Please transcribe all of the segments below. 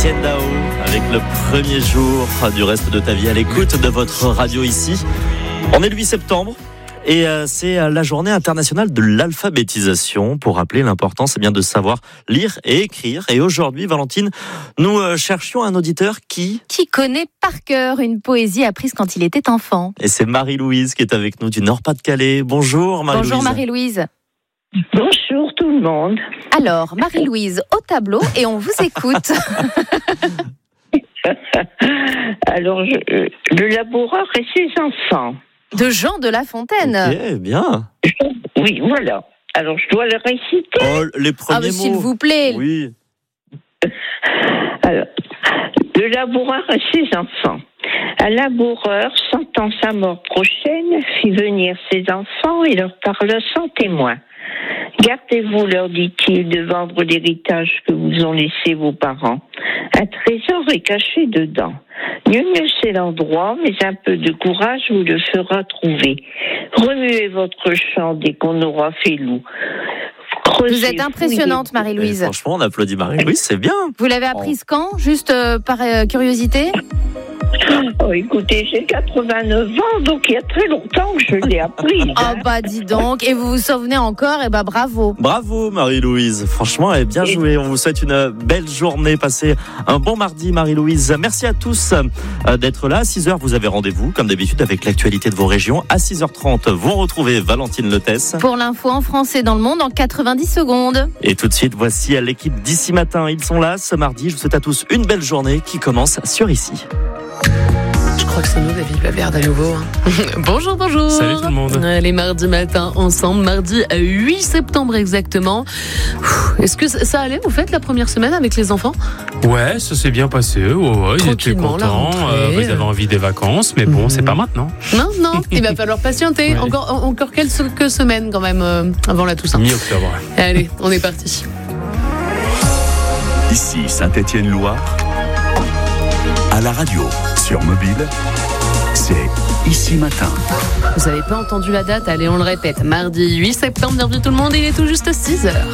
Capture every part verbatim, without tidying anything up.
Étienne Dao avec le premier jour du reste de ta vie à l'écoute de votre radio ici. On est le huit septembre et c'est la journée internationale de l'alphabétisation. Pour rappeler l'importance eh bien, de savoir lire et écrire. Et aujourd'hui, Valentine, nous cherchions un auditeur qui... Qui connaît par cœur une poésie apprise quand il était enfant. Et c'est Marie-Louise qui est avec nous du Nord-Pas-de-Calais. Bonjour Marie-Louise. Bonjour Marie-Louise. Bonjour tout le monde. Alors, Marie-Louise, au tableau et on vous écoute. Alors, je, le laboureur et ses enfants. De Jean de La Fontaine. Ok, bien. Oui, voilà. Alors, je dois le réciter. Oh, les premiers ah, mais mots. s'il vous plaît. Oui. Alors, le laboureur et ses enfants. Un laboureur, sentant sa mort prochaine, fit venir ses enfants et leur parla sans témoin. Gardez-vous, leur dit-il, de vendre l'héritage que vous ont laissé vos parents. Un trésor est caché dedans. Nul ne sait l'endroit, mais un peu de courage vous le fera trouver. Remuez votre champ dès qu'on aura fait loup. Creusez, vous êtes impressionnante, fouillez. Marie-Louise. Et franchement, on applaudit Marie-Louise, c'est bien. Vous l'avez apprise quand ? Juste euh, par euh, curiosité ? Oh, écoutez, j'ai quatre-vingt-neuf ans, donc il y a très longtemps que je l'ai appris. Oh bah dis donc, et vous vous souvenez encore, et bah bravo. Bravo Marie-Louise, franchement, elle est bien jouée. On vous souhaite une belle journée, passez un bon mardi Marie-Louise. Merci à tous d'être là. À six heures, vous avez rendez-vous, comme d'habitude, avec l'actualité de vos régions. À six heures trente, vous retrouvez Valentine Letesse. Pour l'info en français dans le monde en quatre-vingt-dix secondes. Et tout de suite, voici l'équipe d'ici matin. Ils sont là ce mardi. Je vous souhaite à tous une belle journée qui commence sur Ici. Je crois que c'est nous, David Baberde, à nouveau. Hein. Bonjour, bonjour. Salut tout le monde. Les mardis matins ensemble, mardi huit septembre exactement. Est-ce que ça allait, vous faites la première semaine avec les enfants ? Ouais, ça s'est bien passé. Ouais, ouais, ils étaient contents. Euh, ils avaient envie des vacances, mais bon, mmh. c'est pas maintenant. Non, non, il va falloir patienter. Oui. Encore, encore quelques semaines quand même euh, avant la Toussaint. Mi-octobre. Allez, on est parti. Ici Saint-Étienne-Loire. À la radio, sur mobile, c'est Ici Matin. Vous n'avez pas entendu la date, allez on le répète. Mardi huit septembre, bienvenue tout le monde, il est tout juste six heures.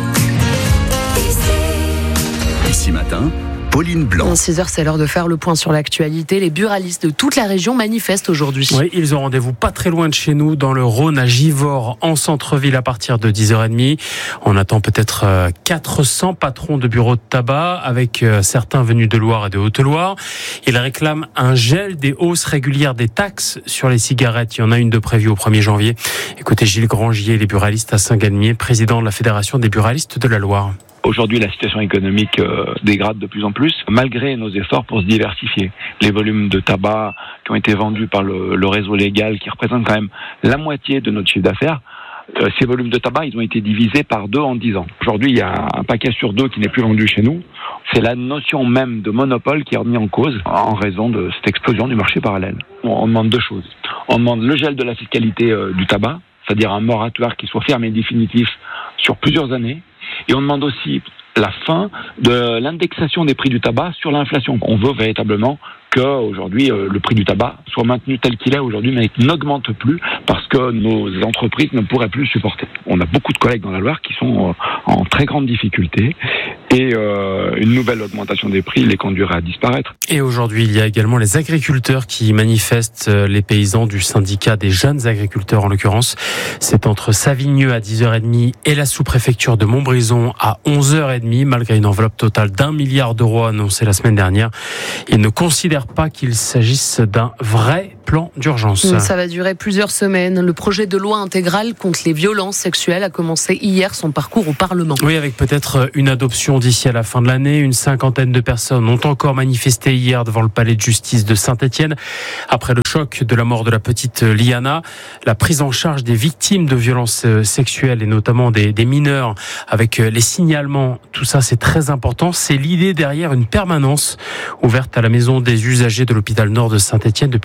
Ici Matin, Pauline Blanc. À six heures, c'est l'heure de faire le point sur l'actualité. Les buralistes de toute la région manifestent aujourd'hui. Oui, ils ont rendez-vous pas très loin de chez nous, dans le Rhône, à Givors, en centre-ville, à partir de dix heures trente. On attend peut-être quatre cents patrons de bureaux de tabac, avec certains venus de Loire et de Haute-Loire. Ils réclament un gel des hausses régulières des taxes sur les cigarettes. Il y en a une de prévue au premier janvier. Écoutez Gilles Grangier, les buralistes à Saint-Galmier, président de la Fédération des buralistes de la Loire. Aujourd'hui, la situation économique euh, dégrade de plus en plus, malgré nos efforts pour se diversifier. Les volumes de tabac qui ont été vendus par le, le réseau légal, qui représentent quand même la moitié de notre chiffre d'affaires, euh, ces volumes de tabac, ils ont été divisés par deux en dix ans. Aujourd'hui, il y a un paquet sur deux qui n'est plus vendu chez nous. C'est la notion même de monopole qui est remise en cause en raison de cette explosion du marché parallèle. On, on demande deux choses. On demande le gel de la fiscalité euh, du tabac, c'est-à-dire un moratoire qui soit ferme et définitif sur plusieurs années. Et on demande aussi la fin de l'indexation des prix du tabac sur l'inflation. On veut véritablement qu'aujourd'hui, euh, le prix du tabac soit maintenu tel qu'il est aujourd'hui, mais n'augmente plus parce que nos entreprises ne pourraient plus le supporter. On a beaucoup de collègues dans la Loire qui sont euh, en très grande difficulté et euh, une nouvelle augmentation des prix les conduirait à disparaître. Et aujourd'hui, il y a également les agriculteurs qui manifestent, les paysans du syndicat des jeunes agriculteurs en l'occurrence. C'est entre Savigneux à dix heures trente et la sous-préfecture de Montbrison à onze heures trente, malgré une enveloppe totale d'un milliard d'euros annoncée la semaine dernière. Ils ne considèrent pas qu'il s'agisse d'un vrai plan d'urgence. Ça va durer plusieurs semaines. Le projet de loi intégral contre les violences sexuelles a commencé hier son parcours au Parlement. Oui, avec peut-être une adoption d'ici à la fin de l'année. Une cinquantaine de personnes ont encore manifesté hier devant le palais de justice de Saint-Étienne. Après le choc de la mort de la petite Liana, la prise en charge des victimes de violences sexuelles et notamment des, des mineurs avec les signalements, tout ça c'est très important. C'est l'idée derrière une permanence ouverte à la maison des usagers de l'hôpital Nord de Saint-Étienne depuis cet été.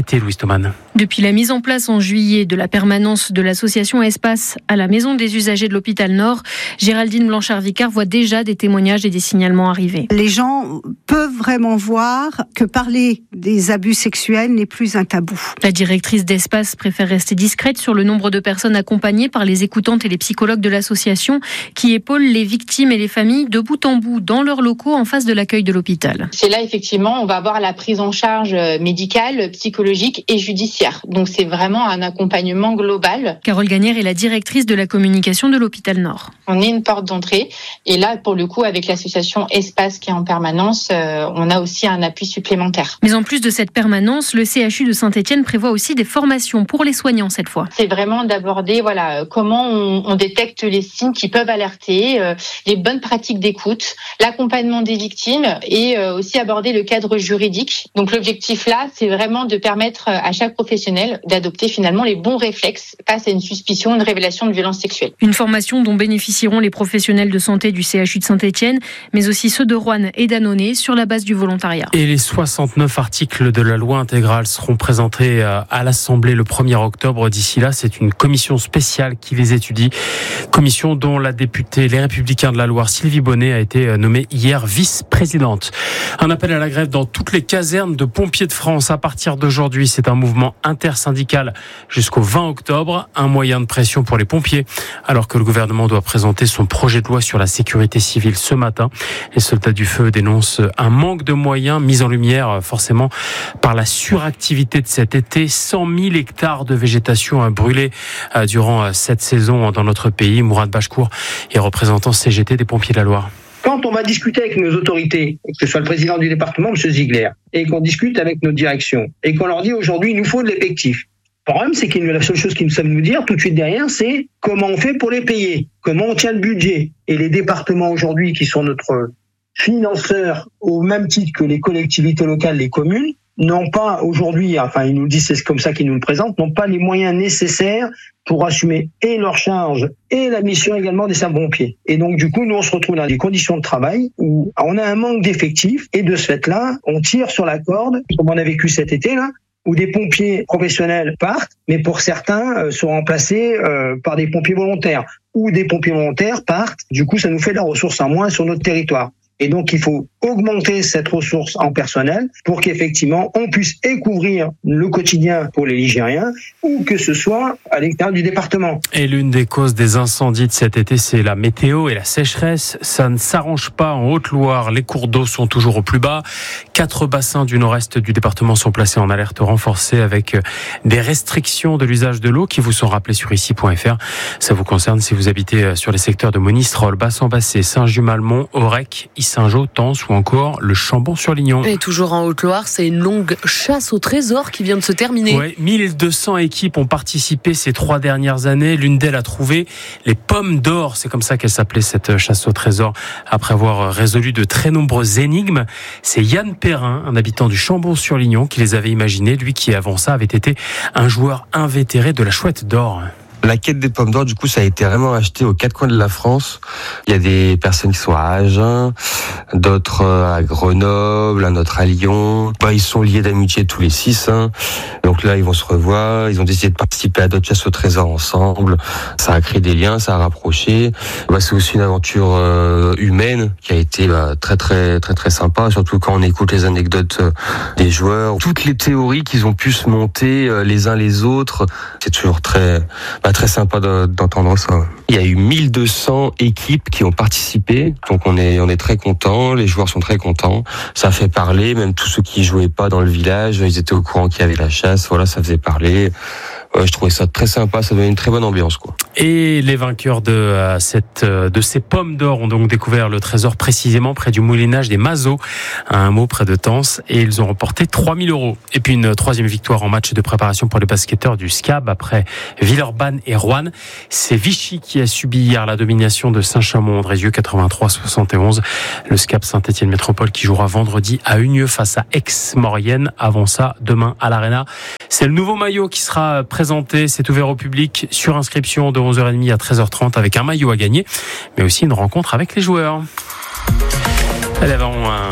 été, Louise Thoman. Depuis la mise en place en juillet de la permanence de l'association Espace à la maison des usagers de l'hôpital Nord, Géraldine Blanchard-Vicard voit déjà des témoignages et des signalements arriver. Les gens peuvent vraiment voir que parler des abus sexuels n'est plus un tabou. La directrice d'Espace préfère rester discrète sur le nombre de personnes accompagnées par les écoutantes et les psychologues de l'association qui épaulent les victimes et les familles de bout en bout dans leurs locaux en face de l'accueil de l'hôpital. C'est là effectivement on va avoir la prise en charge médicale, psychologique et judiciaire. Donc c'est vraiment un accompagnement global. Carole Gagnère est la directrice de la communication de l'hôpital Nord. On est une porte d'entrée et là pour le coup avec l'association Espace qui est en permanence, euh, on a aussi un appui supplémentaire. Mais en plus de cette permanence, le C H U de Saint-Étienne prévoit aussi des formations pour les soignants cette fois. C'est vraiment d'aborder voilà comment on, on détecte les signes qui peuvent alerter, euh, les bonnes pratiques d'écoute, l'accompagnement des victimes et euh, aussi aborder le cadre juridique. Donc l'objectif là, c'est vraiment de permettre à chaque professionnel d'adopter finalement les bons réflexes face à une suspicion, une révélation de violence sexuelle. Une formation dont bénéficieront les professionnels de santé du C H U de Saint-Étienne, mais aussi ceux de Roanne et d'Annonay sur la base du volontariat. Et les soixante-neuf articles de la loi intégrale seront présentés à l'Assemblée le premier octobre. D'ici là, c'est une commission spéciale qui les étudie. Commission dont la députée Les Républicains de la Loire, Sylvie Bonnet, a été nommée hier vice-présidente. Un appel à la grève dans toutes les casernes de pompiers de France à partir d'aujourd'hui. C'est un mouvement intersyndical jusqu'au vingt octobre. Un moyen de pression pour les pompiers, alors que le gouvernement doit présenter son projet de loi sur la sécurité civile ce matin. Les soldats du feu dénoncent un manque de moyens mis en lumière forcément par la suractivité de cet été. cent mille hectares de végétation brûlés durant cette saison dans notre pays. Mourad Bachkour est représentant C G T des pompiers de la Loire. Quand on va discuter avec nos autorités, que ce soit le président du département, M. Ziegler, et qu'on discute avec nos directions, et qu'on leur dit aujourd'hui, il nous faut de l'effectif. Le problème, c'est que la seule chose qu'ils nous savent nous dire tout de suite derrière, c'est comment on fait pour les payer, comment on tient le budget. Et les départements aujourd'hui, qui sont notre financeur au même titre que les collectivités locales, les communes, n'ont pas aujourd'hui, enfin ils nous disent, c'est comme ça qu'ils nous le présentent, n'ont pas les moyens nécessaires pour assumer et leurs charges et la mission également des sapeurs-pompiers. Et donc du coup, nous on se retrouve dans des conditions de travail où on a un manque d'effectifs et de ce fait-là, on tire sur la corde, comme on a vécu cet été-là, où des pompiers professionnels partent, mais pour certains euh, sont remplacés euh, par des pompiers volontaires, ou des pompiers volontaires partent, du coup ça nous fait de la ressource en moins sur notre territoire. Et donc, il faut augmenter cette ressource en personnel pour qu'effectivement, on puisse et couvrir le quotidien pour les Ligériens ou que ce soit à l'extérieur du département. Et l'une des causes des incendies de cet été, c'est la météo et la sécheresse. Ça ne s'arrange pas en Haute-Loire. Les cours d'eau sont toujours au plus bas. Quatre bassins du nord-est du département sont placés en alerte renforcée avec des restrictions de l'usage de l'eau qui vous sont rappelées sur ici point f r. Ça vous concerne si vous habitez sur les secteurs de Monistrol, Bassan-Bassé, Saint-Just-Malmont, Aurec, Saint-Jean, Tence ou encore le Chambon-sur-Lignon. Et toujours en Haute-Loire, c'est une longue chasse au trésor qui vient de se terminer. Ouais, mille deux cents équipes ont participé ces trois dernières années. L'une d'elles a trouvé les pommes d'or. C'est comme ça qu'elle s'appelait cette chasse au trésor. Après avoir résolu de très nombreuses énigmes, c'est Yann Perrin, un habitant du Chambon-sur-Lignon, qui les avait imaginées. Lui qui, avant ça, avait été un joueur invétéré de la chouette d'or. La quête des pommes d'or, du coup, ça a été vraiment acheté aux quatre coins de la France. Il y a des personnes qui sont à Agen, d'autres à Grenoble, un autre à Lyon. Bah, ils sont liés d'amitié tous les six. Hein. Donc là, ils vont se revoir. Ils ont décidé de participer à d'autres chasses au trésor ensemble. Ça a créé des liens, ça a rapproché. Bah, c'est aussi une aventure euh, humaine qui a été bah, très très très très sympa. Surtout quand on écoute les anecdotes euh, des joueurs, toutes les théories qu'ils ont pu se monter euh, les uns les autres. C'est toujours très bah, très sympa d'entendre ça. Il y a eu mille deux cents équipes qui ont participé, donc on est on est très contents, les joueurs sont très contents. Ça fait parler, même tous ceux qui jouaient pas dans le village, ils étaient au courant qu'il y avait la chasse, voilà, ça faisait parler. Ouais, je trouvais ça très sympa, ça donnait une très bonne ambiance, quoi. Et les vainqueurs de euh, cette euh, de ces pommes d'or ont donc découvert le trésor précisément près du moulinage des Mazots, à un mot près de Tence, et ils ont remporté trois mille euros. Et puis une troisième victoire en match de préparation pour les basketteurs du S C A B après Villeurbanne et Roanne. C'est Vichy qui a subi hier la domination de Saint-Chamond-Andrézieux quatre-vingt-trois à soixante et onze. Le S C A B Saint-Étienne Métropole qui jouera vendredi à Unieux face à Aix-Maurienne. Avant ça, demain à l'Arena. C'est le nouveau maillot qui sera présenté, c'est ouvert au public sur inscription de onze heures trente à treize heures trente avec un maillot à gagner, mais aussi une rencontre avec les joueurs. Elle avait un,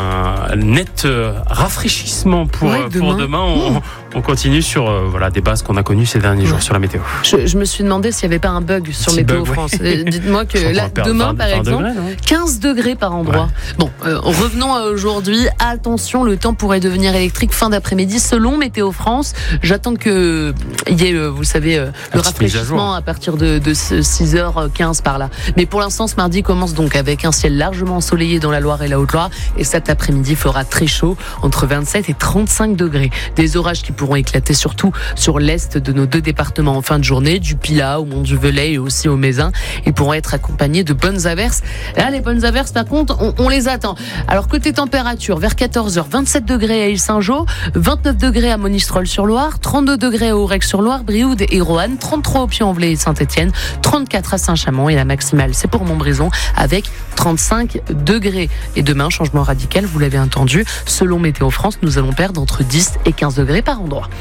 un net euh, rafraîchissement pour, Ouais, euh, demain. pour demain. On, Mmh. on continue sur euh, voilà, des bases qu'on a connues ces derniers jours Ouais. sur la météo. Je, je me suis demandé s'il n'y avait pas un bug sur Petit Météo bug, France. oui. Euh, Dites-moi que On là, va perdre demain, vingt, par vingt exemple, degrés, non quinze degrés par endroit. Ouais. Bon, euh, revenons à aujourd'hui. Attention, le temps pourrait devenir électrique fin d'après-midi selon Météo France. J'attends que il y ait, euh, vous savez, euh, le petite mise à jour. rafraîchissement à partir de, de six heures quinze par là. Mais pour l'instant, ce mardi commence donc avec un ciel largement ensoleillé dans la Loire et la Haute-Loire. Et cet après-midi fera très chaud, entre vingt-sept et trente-cinq degrés. Des orages qui pourront éclater surtout sur l'est de nos deux départements en fin de journée, du Pilat au Mont-du-Velay et aussi au Mézin. Ils pourront être accompagnés de bonnes averses. Là, les bonnes averses, par contre, on, on les attend. Alors, côté température, vers quatorze heures, vingt-sept degrés à Île-Saint-Jean, vingt-neuf degrés à Monistrol-sur-Loire, trente-deux degrés à Aurec-sur-Loire, Brioude et Roanne, trente-trois au Puy-en-Velay et Saint-Étienne, trente-quatre à Saint-Chamond et la maximale, c'est pour Montbrison avec trente-cinq degrés. Et demain, changement radical, vous l'avez entendu, selon Météo France, nous allons perdre entre dix et quinze degrés par endroit.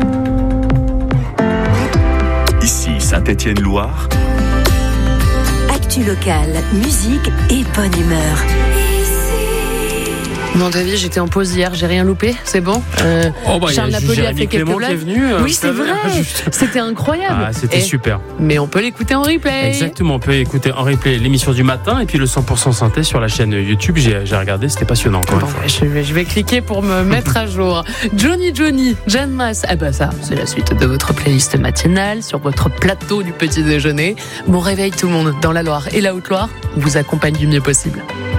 Ici Saint-Étienne-Loire. Actu locale, musique et bonne humeur. Mon avis, j'étais en pause hier, j'ai rien loupé, c'est bon. Euh, Oh bah, Charles il y a Napoli a Jérémy fait quelques Clément qui est blagues. venu, euh, oui, c'est vous savez, vrai. juste. C'était incroyable. Ah, c'était Et- super. Mais on peut l'écouter en replay. Exactement, on peut écouter en replay l'émission du matin et puis le cent pour cent synthé sur la chaîne YouTube. J'ai, j'ai regardé, c'était passionnant encore Bon, une fois. je, vais, je vais cliquer pour me mettre à jour. Johnny Johnny, Jeanne Masse. Ah bah ça, c'est la suite de votre playlist matinale sur votre plateau du petit déjeuner. Bon réveil tout le monde dans la Loire et la Haute-Loire. On vous accompagne du mieux possible.